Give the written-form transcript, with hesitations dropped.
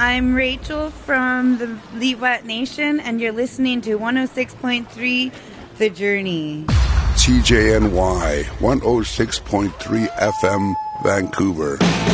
I'm Rachel from the Liwat Nation, and you're listening to 106.3 The Journey. CJNY 106.3 FM, Vancouver.